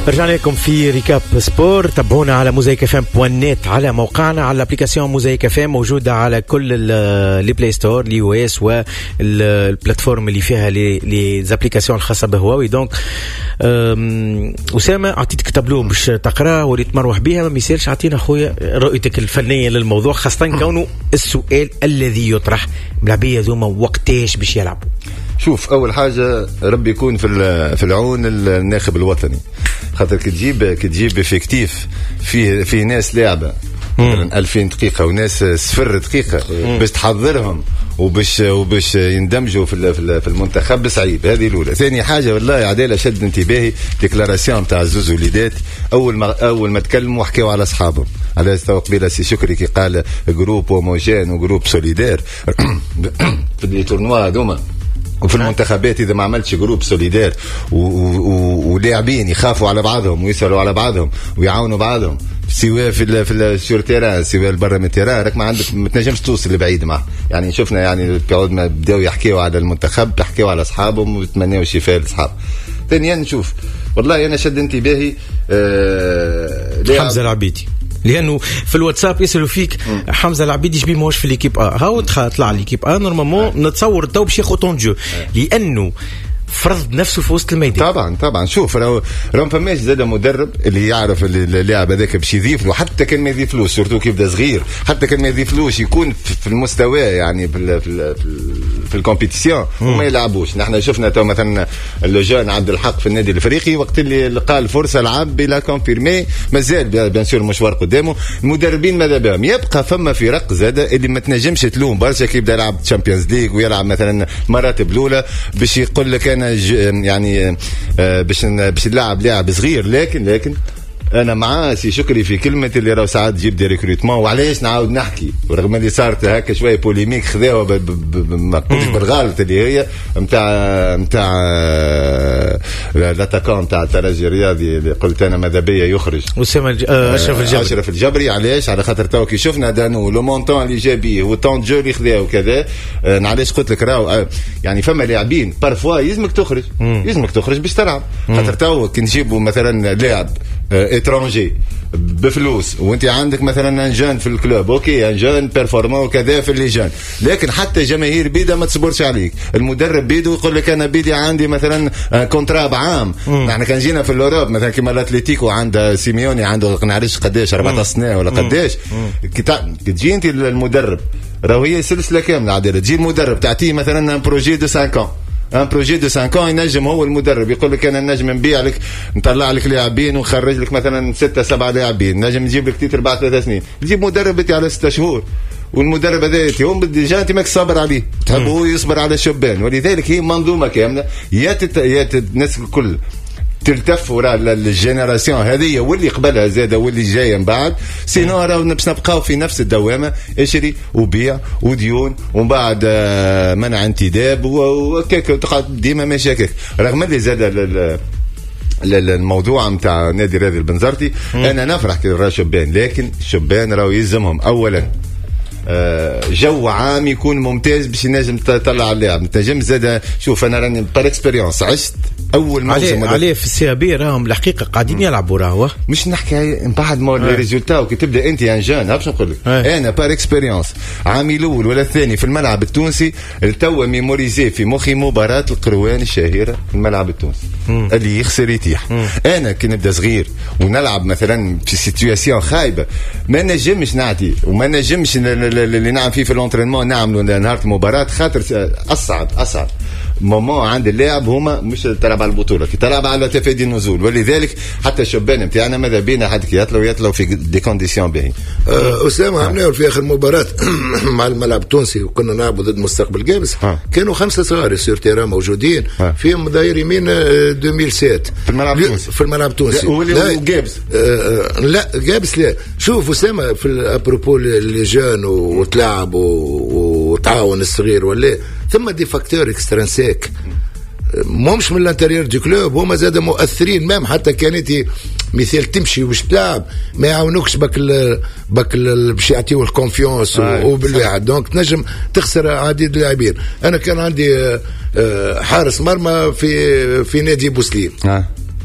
رجعنا لكم في ريكاب سبور. تابعونا على موزايك اف ام .net على موقعنا، على الابليكاسيون موزايك اف ام موجوده على كل لي بلاي ستور، لي او اس والبلاتفورم اللي فيها لي زابليكاسيون الخاصه بهواوي. دونك اسامه اعطيتك تابلو باش تقرا وريت مروح بها، ما يصيرش اعطينا خويا رؤيتك الفنيه للموضوع، خاصه كونه السؤال الذي يطرح اللاعبيه ذوما وقتاش باش يلعبوا. شوف، اول حاجه ربي يكون في العون الناخب الوطني، خاطر كتجيب افكتيف فيه ناس لاعبه مثلا 2000 دقيقه وناس 0 دقيقه باش تحضرهم وباش يندمجوا في المنتخب صعيب. هذه الاولى. ثاني حاجه والله عداله شد انتباهي ديكلاراسيون تاع زوز وليدات اول ما تكلموا وحكيوا على اصحابهم، على استوى قبيله سي شكري كي قال جروب هوموجين وجروب سوليدير في لي تورنوا هذوما وفي المنتخبات. اذا ما عملتش جروب سوليدير ولاعبين يخافوا على بعضهم ويسالوا على بعضهم ويعاونوا بعضهم، سواء في السور تيران سواء برا من تيران، راك ما عندك ما تنجمش توصل لبعيد معه. يعني شفنا يعني بعد ما بداوا يحكيوا على المنتخب يحكيوا على اصحابهم ويتمنوا الشفاء لاصحاب. ثانيا نشوف والله انا شد انتباهي حمزه العبيدي، لانه في الواتساب يسالوا فيك حمزه العبيدي شبيه ماهوش في ليكيب هاو طلع ليكيب نورمالمون نتصور تو باش ياخذ طون جو لانه فرض نفسه في وسط الميدان. طبعا شوف راهو فماش زاد مدرب اللي يعرف اللاعب هذاك باش يضيف له، حتى كان ما يضيفلوش سورتو كيف ده صغير، حتى كان ما يضيفلوش يكون في المستوى يعني في الكومبيتيسيون وما يلعبوش. نحن شفنا تو مثلا اللوجان عبد الحق في النادي الافريقي وقت اللي لقى الفرصه لعب بلا كونفيرمي، مازال بيان سور المشوار قدامه. المدربين ماذا بهم يبقى فما فرق زاد اللي ما تنجمش تلوم برشا كي يبدا يلعب تشامبيونز ليغ ويلعب مثلا مراتب الاولى باش يقول لك انا يعني باش نلعب لاعب صغير. لكن انا مع سي شكري في كلمه اللي راهو ساعات تجيب دي ريكروتمون. وعلاش نعاود نحكي ورغم اللي صارت هكا شويه بوليميك خذاوها بالغلط اللي هي نتاع الاتاكون نتاع الترجي الرياضي اللي قلت انا ماذا بيا يخرج اسامه اشرف الجبري. علاش؟ على خاطر تو كي شفنا دانو لو مونطون اللي جابيه والطون جو اللي خذاه وكذا. علاش قلت لك راهو يعني فما لاعبين بارفوا يلزمك تخرج باش تلعب. خاطر تو كي نجيبوا مثلا لاعب اترونجي بفلوس وانت عندك مثلا انجان في الكلوب اوكي انجان بيرفورمون وكذا في الليجان، لكن حتى جماهير بيدا ما تصبرش عليك. المدرب بيدو يقول لك انا بيدي عندي مثلا كونترا بعام. نحن كان جينا في الاوروب مثلا كيما الاتليتيكو عند سيميوني عنده ما نعرفش قداش 14 سنه ولا قداش. كي تجي انت المدرب راهو هي سلسله كامله عادله. تجي المدرب تعطيه مثلا بروجي دو 5 ان بروجي دو 5 ans ينجم هو المدرب يقول لك انا نجم نبيع لك نطلع لك لاعبين ونخرج لك مثلا 6-7 لاعبين، نجم نجيب لك تيتر بعد 3 سنين. تجيب مدرب بتي على 6 شهور والمدرب هذا هو ديجا انت ماك صابر عليه، تحب هو يصبر على الشبان. ولذلك هي منظومه كامله يا الناس الكل تلتف وراء الجينيراسيون هذه واللي قبلها زاده واللي جايه من بعد. سينو راهو باش نبقاو في نفس الدوامه، اشري وبيع وديون ومن بعد منع انتداب وكيك تقعد ديما ماشي هكاك. رغم اللي زاد الموضوع نتاع نادي الرياضي البنزرتي انا نفرح كي نرى شبان، لكن الشبان راهو يلزمهم اولا جو عام يكون ممتاز باش ينجم تطلع اللاعب. تنجم زاد شوف انا راني بار اكسبيريونس عشت اول موسم عليه في السي بي راهم الحقيقه قاعدين يلعبوا راهو مش نحكي من بعد ما الريزولتا وكي تبدا انت يا جان باش نقول لك انا بار اكسبيريونس عامي الاول ولا الثاني في الملعب التونسي التو ميموريزي في مخي مباراه القروان الشهيره في الملعب التونسي اللي يخسر يتيح. انا كي نبدا صغير ونلعب مثلا في سيتوياسيون خايبه ما نجمش نعطي وما نجمش اللي نعم فيه في الانترينمون نعملوا نهار المباراه، خاطر اصعب مومون عند اللاعب هما مش تلعب على البطوله كي تلعب على تفادي النزول. ولذلك حتى الشبان نتاعنا ماذا بينا حد كي يطلعوا في دي كونديسيون باهين. اسامه عملناه في اخر مباراه مع الملعب التونسي وكنا نلعبوا ضد مستقبل جابس. كانوا 5 صغار سير تيران موجودين فيهم داير يمين 2007 في الملعب التونسي وجابس لا جابس لا. شوف اسامه في ابروبو اللي جان وتلعب وتعاون الصغير ولا ثم دي فاكتور اكسترانسيك مش من الانتريور دي كلوب هما زاد مؤثرين. مام حتى كانت مثال تمشي وباش تلعب ما يعاونوكش باك باش يعطيو الكونفيونس وبالواحد دونك تنجم تخسر عديد اللاعبين. انا كان عندي حارس مرمى في نادي بوسليم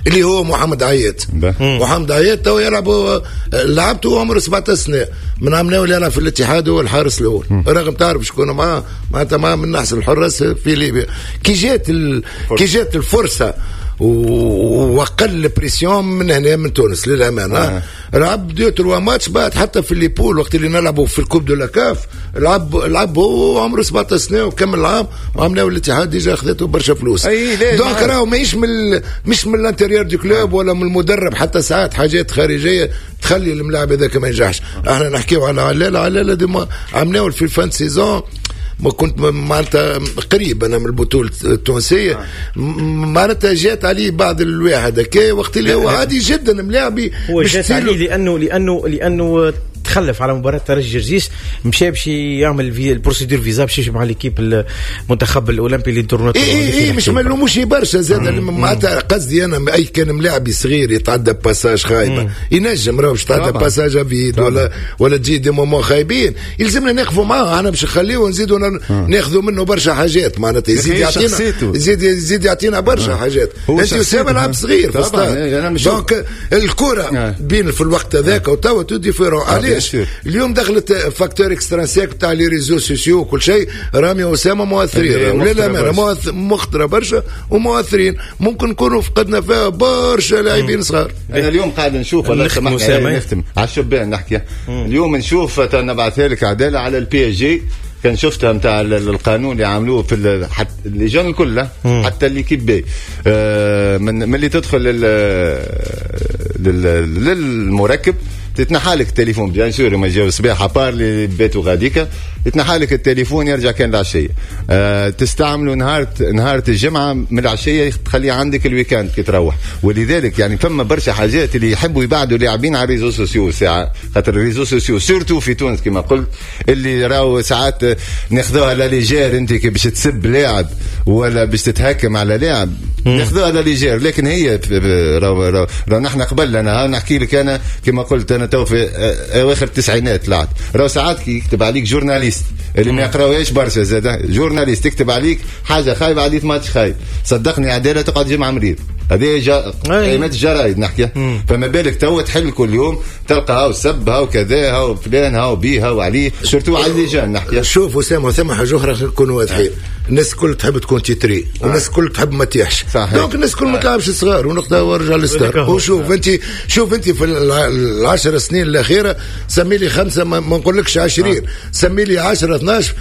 اللي هو محمد عيات. محمد عيات تو يلعب لعبته عمره 17 سنه من عمناوي يلعب في الاتحاد، هو الحارس الاول رغم تعرف شكون معاه معناتها معاه من احسن الحراس في ليبيا. كي جات الفرصه وقل بريسيون من هنا من تونس للامانه. لعب 2-3 ماتش بعد حتى في ليبول وقت اللي نلعبوا في الكوب دو لاكاف لعب هو عمره 17 سنه وكمل العام وعملوا الاتحاد ديجا اخذته برشا فلوس. دونك راهو مش من الانتيريور دو كلوب ولا من المدرب، حتى ساعات حاجات خارجيه تخلي الملاعب هذاك ما ينجحش. احنا نحكيو على علالة ديما عملوا في الفان سيزون ما كنت معناتها قريب انا من البطوله التونسيه معناتها جات عليه بعض الواحد هكا وقت اللي هو عادي جدا ملاعبي هو جات عليه لانه تخلف على مباراة ترجي جرجيس، مشى باش يعمل البروسيدور فيزا باش يمشي مع ليكيب المنتخب الاولمبي الانترناسيونال. اي مش ملوموش برشا زاد معناتها قصدي انا اي كان ملاعبي صغير يتعدى باساج خايبه ينجم راهو باش تعدى باساج فيد ولا تجي دي مومون خايبين يلزمنا نقفوا معاه. انا باش نخليه ونزيدوا ناخذوا منه برشا حاجات معناتها يزيد يعطينا برشا حاجات. انت اسامه لعب صغير دونك الكره بين في الوقت هذاك وتوا تو ديفيرون. اليوم دخلت فاكتور اكسترانسيك تاع لي ريزو سوسيو وكل شيء. رامي وسامه مؤثرين ولا مخطره برشا ومؤثرين، ممكن نكونوا فقدنا فيها برشا لاعبين صغار. انا اليوم قاعد نشوف الله سمحني نختم على الشبان نحكي اليوم نشوف نبعثها لك عداله على البي اس جي. كان شفتها نتاع القانون اللي عملوه في اللجان الكل حتى اللي كيبي من اللي تدخل للمركب تتنحى لك التليفون بيان سور ما جاو الصباح بار اللي بيتو غاديكا يتنحى لك التليفون يرجع كان العشيه. تستعملوا نهار الجمعه من العشيه تخليه عندك الويكاند كي تروح. ولذلك يعني فما برشا حاجات اللي يحبوا يبعدوا لاعبين على الريزو سوسيو ساعه خاطر الريزو سوسيو سورتو في تونس كما قلت اللي راهو ساعات ناخذوها لا ليجير. انت كي باش تسب لاعب ولا باش تتهكم على لاعب ناخذوها لا ليجير، لكن هي راهو نحن قبل انا نحكي لك انا كما قلت انا تو في اواخر التسعينات طلعت راهو ساعات كي يكتب عليك جورناليست اللي ما يقراوهاش برشا زاد جورناليست يكتب عليك حاجه خايبه عليك ماتش خايب صدقني عداله تقعد جمعه مريض. هذه قيمات الجرايد نحكي. فما بالك تو تحل كل يوم تلقى هاو سب هاو كذا هاو فلان هاو بيه هاو عليه سورتو على اللجان نحكي. شوف اسامه ثم حاجه اخرى نكونوا واضحين. الناس الكل تحب تكون تيتري والناس الكل تحب ما تيحش. دونك الناس الكل ما تلعبش صغار ونقطه ورجع للستار. وشوف انت في العشر سنين الاخيره سمي لي 5 ما نقولكش 20 سمي لي 10 12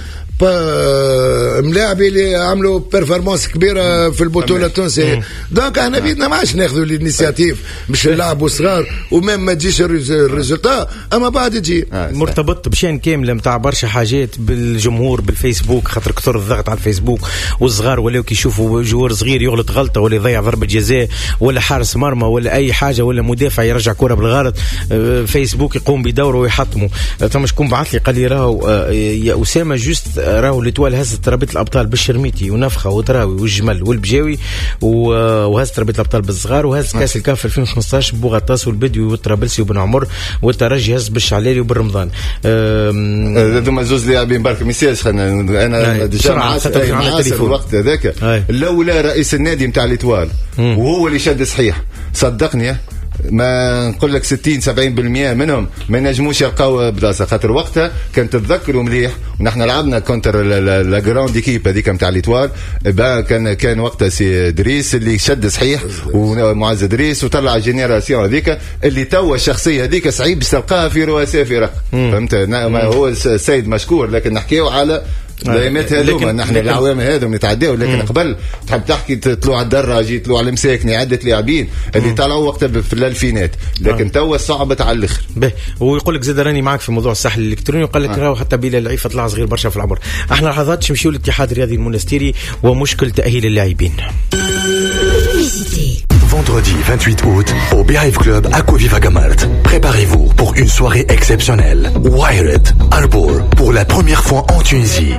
ملاعبي اللي عملوا بيرفورمانس كبيره في البطوله التونسيه. دونك احنا بيدنا ما عادش ناخذوا الانيسياتيف باش نلعبوا صغار وما ما تجيش الريزلتا اما بعد تجي مرتبط بشان كامله نتاع برشا حاجات بالجمهور بالفيسبوك خاطر كثر الضغط على الفيسبوك والصغار ولاو كي يشوفوا جوار صغير يغلط غلطه ولا يضيع ضربه جزاء ولا حارس مرمى ولا اي حاجه ولا مدافع يرجع كره بالغلط فيسبوك يقوم بدوره ويحطمه. ثم شكون بعث لي قال لي راهو يا اسامه جوست راهو الاتوال هزت رابطه الابطال بالشرميتي ونفخه وتراوي والجمل والبجاوي وهزت رابطه الابطال بالصغار وهز كاس الكاف 2015 بوغطاس والبدوي والطرابلسي وبن عمر والترجي هز بالشعلالي وبالرمضان. هذوما زوز لاعبين برك ميساج انا ديجا معاصر الوقت هذاك لولا رئيس النادي نتاع الاتوال وهو اللي شد صحيح صدقني ما نقول لك 60-70% منهم ما ينجموش يلقاو بلاصه خاطر وقتها كان تتذكروا مليح ونحن لعبنا كونتر لا جراند ايكيب هذيك نتاع ليتوال كان وقتها سي دريس اللي شد صحيح ومعز دريس وطلع جينيراسيون هذيك اللي توا الشخصيه هذيك صعيب باش تلقاها في رؤساء فرق فهمت. هو السيد مشكور لكن نحكيو على دائمات هذوما نحن العوام هذوما نتعداو لكن قبل تحب تحكي طلوع على الدراجي طلوع على المساكني عدة لاعبين اللي طلعوا وقتها في الألفينات لكن توا صعبت على الاخر. ويقول لك زاد راني معك في موضوع الساحل الالكتروني وقال لك راهو حتى بلا العيفه طلع صغير برشا في العمر. احنا لحظات نمشيو للاتحاد الرياضي المونستيري ومشكل تأهيل اللاعبين. Vendredi 28 août, au Beehive Club à Koviva-Gamalt. Préparez-vous pour une soirée exceptionnelle. Wired, Arbor, pour la première fois en Tunisie.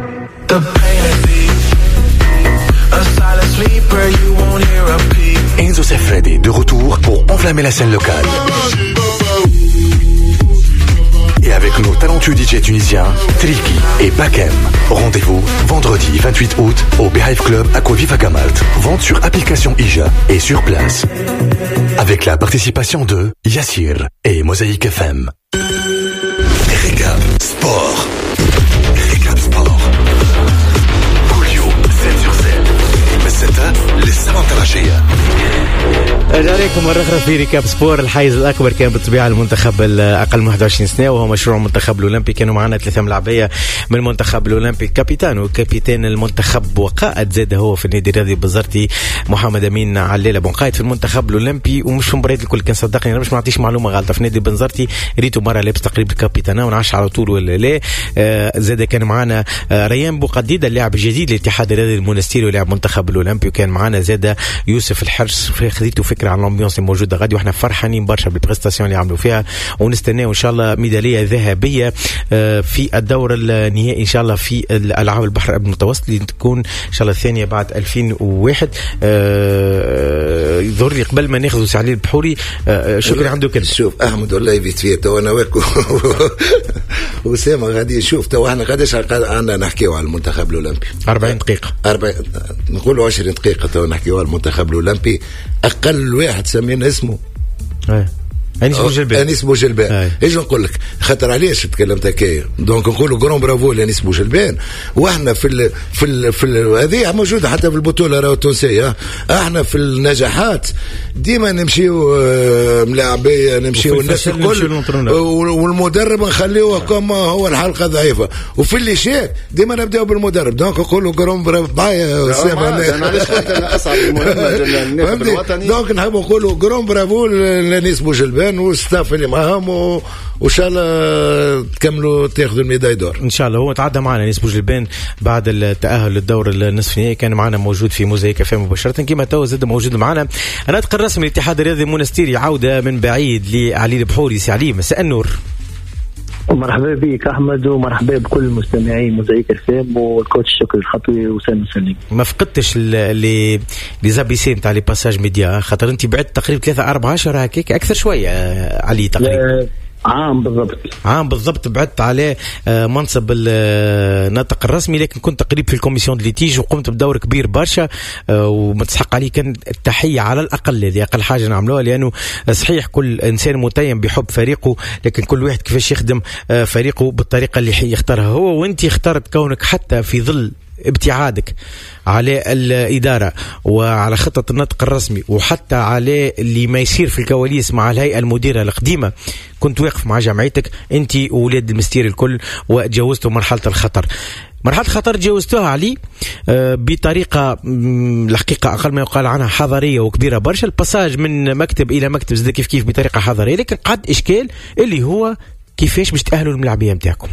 Enzo Sefredi de retour pour enflammer la scène locale. et avec nos talentueux DJ tunisiens, Triki et Bakem. Rendez-vous vendredi 28 août au Beehive Club Aquaviva Gamalt. Vente sur application IJA et sur place. Avec la participation de Yassir et Mosaïque FM. Recap Sport. Recap Sport. Coolio 7/7. الستة للسبعة العشية. أرجع لكم مرة أخرى في ريكاب سبور. الحيز الأكبر كان بالطبيعة المنتخب الأقل من 21 سنة وهو مشروع المنتخب الأولمبي. كانوا معنا 3 ملاعبية من المنتخب الأولمبي، كابيتان المنتخب وقائد زاد هو في النادي الرياضي بنزرتي محمد أمين علالة قائد في المنتخب الأولمبي ومش في مباريات الكل. كان صدقني أنا مش معطيش معلومة غلطة، في نادي بنزرتي ريتو مرة لابس تقريبا الكابيتانا ونعش على طول ولا لا. زاد كان معنا ريان بوقديدة اللاعب الجديد للاتحاد الرياضي المونستيري ولاعب منتخب الأولمبي، وكان معنا زاد يوسف الحرس. خذيتوا فكرة عن الامبيونس الموجوده غادي واحنا فرحانين برشا بالبريستاسيون اللي عملوا فيها، ونستناو ان شاء الله ميداليه ذهبيه في الدور النهائي ان شاء الله في الالعاب البحر المتوسط اللي تكون ان شاء الله الثانيه بعد 2001. يظهر لي قبل ما ناخذ سعلي البحوري شكرا عنده كده. شوف احمد والله يفيد تو انا وسام غادي نشوف تو احنا قداش عندنا نحكيو على المنتخب الاولمبي 40 دقيقه 40 نقولوا 20 دقيقه تو نحكيو على المنتخب الاولمبي. اقل واحد سمينا اسمه أنيس بوجلبان. ايش نقول لك خاطر علاش تكلمت هكايا دونك نقولوا جرون برافو لأنيس بوجلبان. واحنا في هذه موجوده حتى في البطوله راهو التونسيه. احنا في النجاحات ديما نمشيو ملاعبيه نمشيو الناس الكل والمدرب نخليوه كما هو الحلقه ضعيفه وفي اللي شاك ديما نبداو بالمدرب. دونك نقولوا جرون برافو معايا انا علاش قلت انا اصعب المهمه للناخب الوطني. دونك نحب نقولوا جرون برافو لأنيس بوجلبان والستاف اللي معهم وان شاء الله تكملوا تاخذوا الميداي دور ان شاء الله. هو تعدى معنا نيس بوجلبان بعد التاهل للدور النصف النهائي، كان معنا موجود في موزايك اف مباشره كما تو زاد موجود معنا الناطق الرسمي للاتحاد الرياضي المونستيري. عوده من بعيد لعلي البحوري. سي علي مساء النور. مرحبا بك احمد ومرحبا بكل مستمعين موزايك الفام والكوتش شكري الخطوي وسام سليم. ما فقدتش لي زابيسي نتاع لي باساج ميديا خاطر انت بعدت تقريبا 3-4 اشهر هكاك اكثر شويه علي تقريبا عام بالضبط بعدت على منصب الناطق الرسمي، لكن كنت قريب في الكوميسيون دليتيج وقمت بدور كبير برشا ومتسحق عليه. كان التحية على الأقل، هذه أقل حاجة نعملوها، لأنه صحيح كل إنسان متيم بحب فريقه لكن كل واحد كيفاش يخدم فريقه بالطريقة اللي يختارها هو. وانت اخترت كونك حتى في ظل ابتعادك على الإدارة وعلى خطة النطق الرسمي وحتى على اللي ما يصير في الكواليس مع الهيئة المديرة القديمة، كنت واقف مع جمعيتك انت وولاد المستير الكل وتجاوزتوا مرحلة الخطر. مرحلة الخطر تجاوزتوها علي بطريقة الحقيقة أقل ما يقال عنها حضارية وكبيرة برشا. الباساج من مكتب إلى مكتب زاد كيف بطريقة حضارية، لكن قد إشكال اللي هو كيفاش باش تأهلوا الملاعبية متاعكم.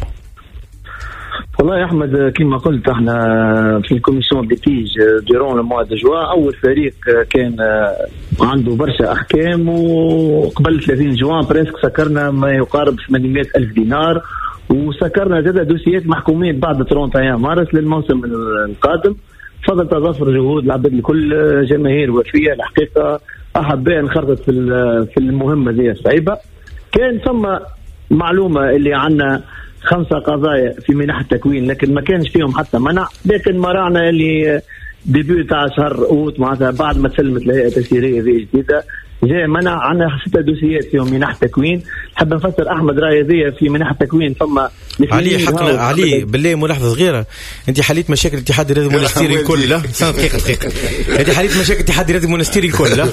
والله يا احمد كما قلت احنا في الكوميسيون ديتيج ديرون الموا دو جوا اول فريق كان عنده برشا احكام وقبل 30 جوان بريسك سكرنا ما يقارب 800 ألف دينار وسكرنا زاد دوسيات محكومين بعد 31 مارس للموسم القادم. فضل تظافر جهود العباد الكل جماهير وفيه الحقيقه احباء انخرطت في المهمه ذي الصعيبه. كان ثم معلومه اللي عندنا 5 قضايا في منح التكوين لكن ما كانش فيهم حتى منع، لكن مرعنا اللي ديبيو تاع شهر اوت معناتها بعد ما تسلمت الهيئه التسييريه ذي جديده جاء منع. عندنا 6 دوسيات فيهم منح تكوين. حاب نفسر احمد راي ذي في منح التكوين ثم علي حقنا علي بالله ملاحظه صغيره. انت حليت مشاكل الاتحاد الرياضي المونستيري الكل لا دقيقه انت حليت مشاكل الاتحاد الرياضي المونستيري الكل لا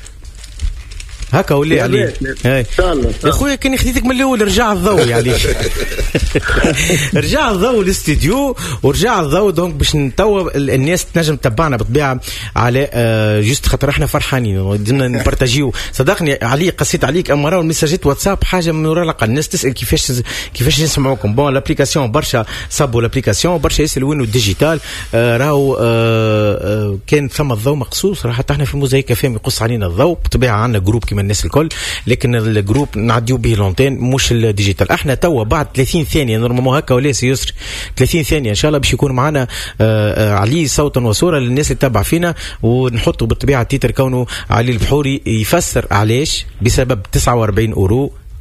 هكا ولا علي ان شاء الله يا خويا كان خديتك من الاول رجع الضوء يعني رجع الضوء الاستديو ورجع الضوء دونك باش نتوا الناس تنجم تتبعنا بالطبيعه على جست خاطر احنا فرحانين بدنا نبارطاجيو. صدقني علي قصيت عليك اما راهو الميساجات واتساب حاجه من وراء القلب. الناس تسال كيفاش نسمعوكم. بون لابليكاسيون برشا صابوا لابليكاسيون برشا يسالوا وينو الديجيتال راهو كان ثم الضوء مقصوص راح حتى احنا في موزايك فهم يقص علينا الضوء بالطبيعه عندنا جروب كما الناس الكل لكن الجروب نعديو به لونتين مش الديجيتال. احنا توا بعد 30 ثانيه نورمالمون هكا ولا يسر 30 ثانيه ان شاء الله باش يكون معنا علي صوتا وصوره للناس اللي تتابع فينا ونحطوا بالطبيعه التيتر كونه علي البحوري يفسر علاش بسبب 49 أورو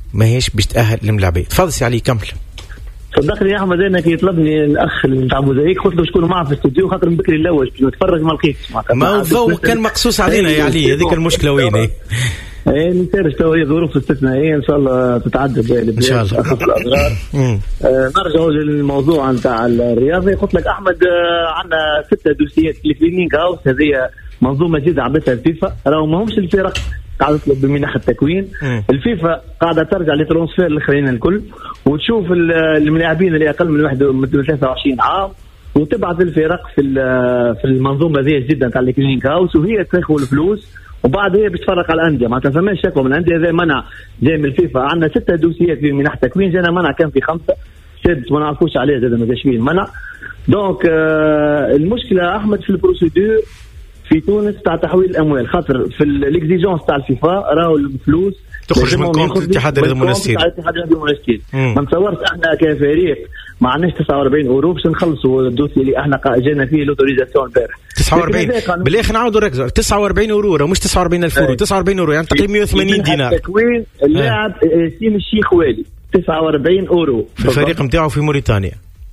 ماهيش باش تأهل الملاعبية. تفضل سي علي كمل. صدقني يا احمد انا كي يطلبني الاخ نتاع موزايك قلت له شكون معه في الاستوديو خاطر من بكري اللوج باش نتفرج ما لقيتش. ما الضوء كان مقصوص علينا يا علي، هذيك المشكله وين هي؟ نسير تو هي ظروف استثنائيه ان شاء الله تتعدى ان شاء الله الاضرار. نرجعوا للموضوع نتاع الرياضي. قلت لك احمد عندنا 6 دوسيات كلينينغ هاوس، هذه منظومه جديده عبثها الفيفا، راهو ماهمش الفرق قاعده تطلب بمنح التكوين. الفيفا قاعده ترجع لترانسفير الاخرين الكل وتشوف اللاعبين اللي اقل من 23 عام وتبعث الفرق في المنظومه هذه الجديده نتاع الكلينينغ هاوس، وهي تاخذ الفلوس وبعد هي باش تفرق على الانديه. ما فماش شكوى من الانديه، هذا منع جاي من الفيفا. عندنا 6 دوسيات في منح تكوين، جانا منع كان في 5 6 ما نعرفوش عليه زاد ما جاش فيه المنع. دونك المشكله احمد في البروسيدور في تونس تاع تحويل الاموال، خاطر في الاكزيجونس تاع الفيفا راهو الفلوس تخرج من كونت الاتحاد الرياضي المنستيري. ما نتصورش احنا كفريق ما عندناش 49 اورو باش نخلصوا الدوسي اللي احنا جينا فيه لوتوريزاسيون البارح. 49 بالاخر نعاودوا نركزوا 49 اورو مش 49,000 اورو. 49 اورو يعني تقريبا 180 دينار. تكوين اللاعب سيم الشيخ والي 49 اورو في الفريق نتاعو في موريتانيا.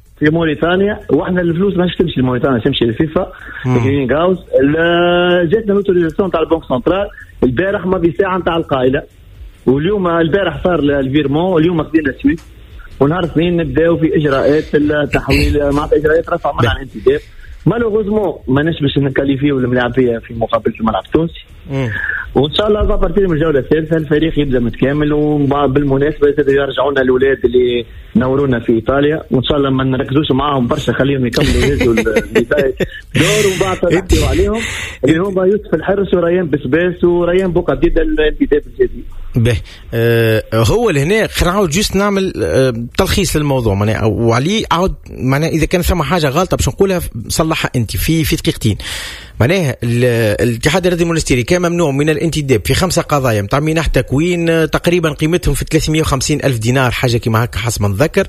واحنا الفلوس ماهيش تمشي لموريتانيا، تمشي للفيفا كلينينغ هاوس. جاتنا لوتوريزاسيون تاع البنك سنترال البارح ماضي ساعه نتاع القائله، واليوم البارح صار الفيرمون واليوم خدينا سويت، ونهار اثنين نبداو في اجراءات التحويل مع اجراءات رفع منع الانتداب. مالوغوزمون ماناش باش نكاليفيو الملاعبيه في مقابله الملعب التونسي، وان شاء الله بارتي من الجوله الثالثه الفريق يبدا متكامل. وبالمناسبه يرجعوا لنا الاولاد اللي نورونا في ايطاليا، وان شاء الله ما نركزوش معاهم برشا، خليهم يكملوا يهزوا البدايه دور وبعد نحكيو عليهم اللي هما يوسف الحرس وريان بسباس وريان بوقديده الانتداب الجديد. به هو لهنا خلينا نعاود جوست نعمل تلخيص للموضوع معناها، وعلي عاود معناها اذا كان ثم حاجه غلطه باش نقولها صلحها انت في دقيقتين. معناها الاتحاد الرياضي المنستيري كان ممنوع من الانتداب في 5 قضايا نتاع منح تكوين تقريبا قيمتهم في 350,000 دينار حاجه كما هكا حسب ما نتذكر.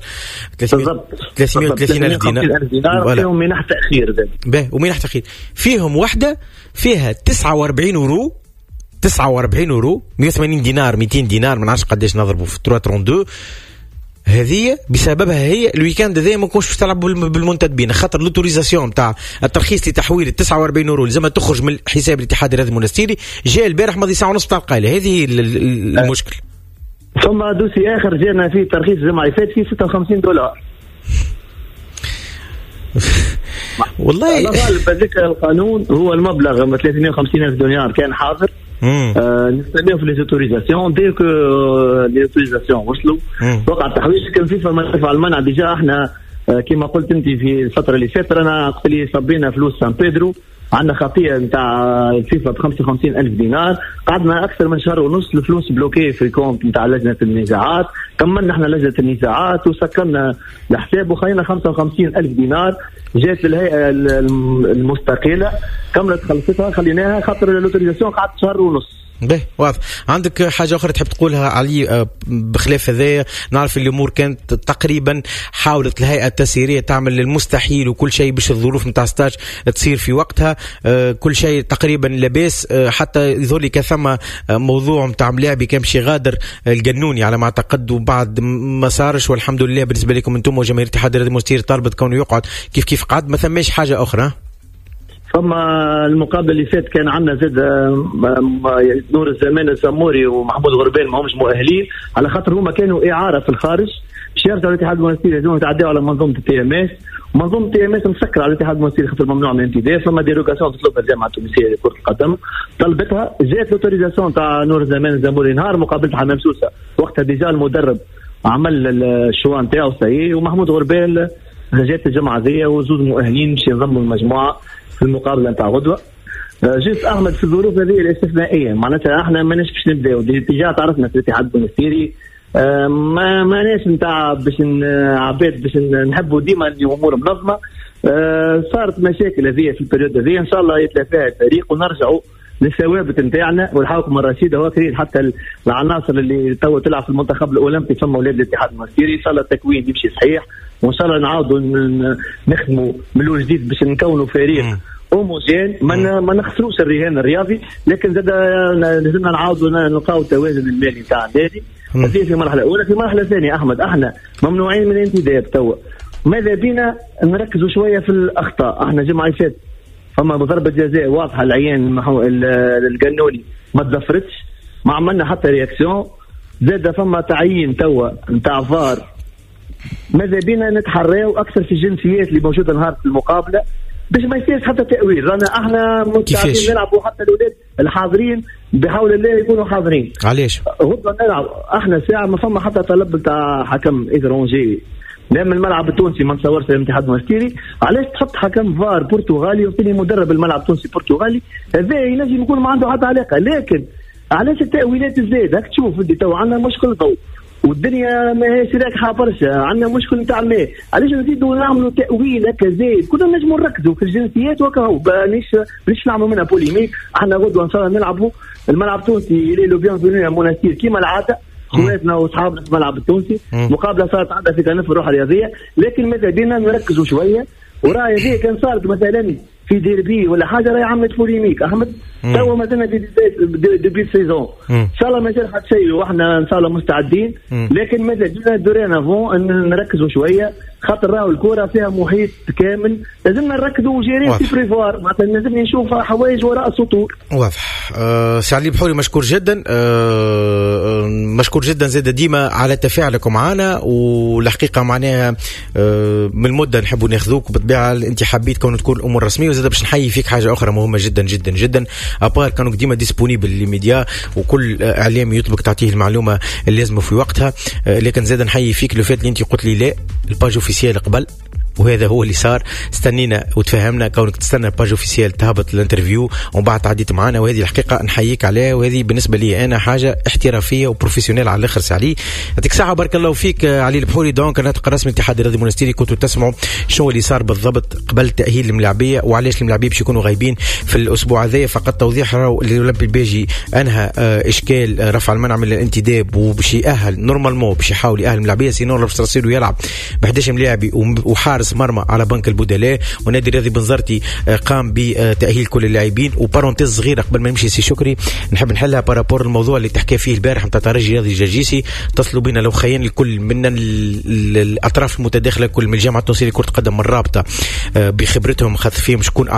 330,000 دينار فيهم منح تاخير ذلك. به ومنح تاخير فيهم واحده فيها 49 اورو 180 دينار 200 دينار ما نعرفش قداش نضربوا في 332. هذه بسببها هي الويكاند هذا ما نكونش باش تلعب بالمنتدبين، خاطر لوتوريزاسيون تاع الترخيص لتحويل 49 اورو لازم تخرج من حساب الاتحاد الرياضي المنستيري. جاء البارح ماضي ساعه ونص تاع القايله. هذه المشكل. ثم دوسي اخر جانا فيه ترخيص الجمعه اللي فات فيه $56. والله الغالب هذاك القانون هو المبلغ 350,000 دينار كان حاضر. نستناو في ليزوتوريزاسيون ديك ليزوتوريزاسيون وصلوا وقع التحويل. كان فيفا ما يفعل المنع ديجا. احنا كما قلت انت في الفتره اللي فاتت رانا قلت لي صبينا فلوس سان بيدرو، عندنا خطيه نتاع الفيفا ب 55,000 دينار. قعدنا اكثر من شهر ونص الفلوس بلوكي في كونت نتاع لجنه النزاعات. كملنا احنا لجنه النزاعات وسكرنا الحساب وخلينا 55,000 دينار. جات الهيئه المستقله كملت خلصتها خليناها خاطر الاوتوريزاسيون قعدت شهر ونص. به واضح. عندك حاجه اخرى تحب تقولها علي بخلاف هذايا؟ نعرف الامور كانت تقريبا حاولت الهيئه التسييريه تعمل المستحيل وكل شيء باش الظروف نتاع ستاج تصير في وقتها. كل شيء تقريبا لاباس، حتى يظهر لي كثم موضوع نتاع ملاعبي كان باش يغادر القنوني على ما اعتقد وبعد ما صارش، والحمد لله بالنسبه لكم انتم وجماهير الاتحاد الرياضي المنستيري طالبت كونه يقعد كيف قعد. ما ثماش حاجه اخرى. فما المقابله اللي فات كان عندنا زاد نور الزمان الزموري ومحمود غربال ما همش مؤهلين على خاطر هما كانوا اعاره في الخارج باش يرجعوا الاتحاد المنستيري. لازم يتعداوا على منظومه التي ام اس، ومنظومه التي ام اس مسكره على الاتحاد المنستيري خاطر ممنوع من الانتداب. فما ديروغاسيون تطلبها الجامعه التونسيه لكره القدم طلبتها، جات لوتوريزاسيون تاع نور الزمان الزموري نهار مقابله حمام سوسه. وقتها ديجا المدرب عمل الشوا نتاعو سي، ومحمود غربال جات الجمعه ذي وزوج مؤهلين باش ينضموا المجموعه في المقابله نتاع غدوه. جيت احمد في الظروف هذه الاستثنائيه معناتها احنا ماناش باش نبداو تجاه تعرفنا في الاتحاد المنستيري ماناش نتاع باش عباد باش نحبوا ديما الامور منظمه. صارت مشاكل هذه في البريود هذه، ان شاء الله يتلافاها الفريق ونرجعوا للثوابت نتاعنا. والحكم الرشيد هو كريم حتى العناصر اللي تو تلعب في المنتخب الاولمبي ثم اولاد الاتحاد المنستيري. ان شاء الله التكوين يمشي صحيح، وان شاء الله نعاودوا نخدموا من الجديد باش نكونوا فريق هوموجين ما نخسروش الرهان الرياضي، لكن زاد لازمنا نعاودوا نلقاو التوازن المالي نتاع النادي. هذه في مرحله اولى. في مرحله ثانيه احمد احنا ممنوعين من الانتداب توا، ماذا بينا نركزوا شويه في الاخطاء. احنا جمعه فات فما بضربه جزاء واضحه العيان القنولي ما تظفرتش، ما عملنا حتى رياكسيون. زاد فما تعيين توا نتاع فار، ماذا بينا نتحريو اكثر في الجنسيات اللي موجوده نهار المقابله باش ما يصيرش حتى تاويل. رانا احنا مستعدين نلعبوا حتى الاولاد الحاضرين بحول الله يكونوا حاضرين. علاش غدوه نلعب احنا ساعه ما فما حتى طلب نتاع حكم إدرونجي لأن الملعب التونسي ما نصورش الاتحاد المونستيري. علاش تحط حكم فار برتغالي وثاني مدرب الملعب التونسي برتغالي؟ هذا ينجم يكون ما عنده حتى علاقه. لكن علاش التاويلات الزايد؟ هاك تشوف انت تو عندنا مشكل ضوء والدنيا ماهيش راكحه برشا، عندنا مشكل نتاع الماء، علاش نزيدوا نعملوا تاويل هكا زايد؟ كنا نجموا نركزوا في الجنسيات وكهو مانيش نعملوا منها بوليميك. احنا غدوه ان شاء الله نلعبوا الملعب التونسي ليلو بيانفوني مونستير كيما العاده، خواتنا واصحابنا في الملعب التونسي. مقابله صارت عندها في كنف الروح الرياضيه، لكن ماذا بينا نركزوا شويه. وراي هذه كان صارت مثلا في ديربي ولا حاجه راهي عملت بوليميك احمد. توا مازلنا ديبي السيزون ان شاء الله ما يصير حتى شيء واحنا ان شاء الله مستعدين. لكن ماذا بينا دورينا فون ان نركزوا شويه، خاطر راهو الكره فيها محيط كامل، لازمنا نركزوا جيرين في بريفوار، معناتها لازم نشوف حوايج وراء السطور. واضح. سي علي بحوري مشكور جدا، مشكور جدا زاد ديما على تفاعلكم معنا. والحقيقه معناها من المده نحبوا ناخذوك بالطبيعه، انت حبيت كون تكون الامور رسميه. وزاد باش نحيي فيك حاجه اخرى مهمه جدا جدا جدا، ابار كانوا ديما ديسبونيبل للميديا وكل اعلامي يطلبك تعطيه المعلومه اللازمه في وقتها. لكن زاد نحيي فيك لو فات اللي انت قلت لي لا الباج اوفيسيال قبل، وهذا هو اللي صار. استنينا وتفهمنا كونك تستنى الباج اوفيسيال تهبط الانترفيو ومن بعد تعديت معنا، وهذه الحقيقه نحييك عليها. وهذه بالنسبه لي انا حاجه احترافيه وبروفيسيونيل على الاخر. سعلي يعطيك الصحه، بارك الله فيك. علي البحوري دونك ناطق رسمي الاتحاد الرياضي المونستيري، كنتوا تسمعوا شنو اللي صار بالضبط قبل التاهيل الملاعبيه وعلاش الملاعبيه باش يكونوا غايبين في الاسبوع هذا. فقط توضيح، راهو الاولمبي البيجي انهى اشكال رفع المنع من الانتداب وباش يأهل نورمالمون، باش يحاول يأهل الملاعبيه، سينو باش تصيروا يلعب ب 11 ملاعبي وحارس مرمى على بنك البدلاء. ونادي الرياضي بنزرتي قام بتأهيل كل اللاعبين. وبارونتيز صغيره قبل ما نمشي سي شكري نحب نحلها بارابور الموضوع اللي تحكي فيه البارح نتاع ترجي رياضي الجرجيسي. اتصلوا بنا لو خيان الكل من الاطراف المتداخله كل من الجامعه التونسيه لكره القدم الرابطه بخبرتهم خاص فيهم شكون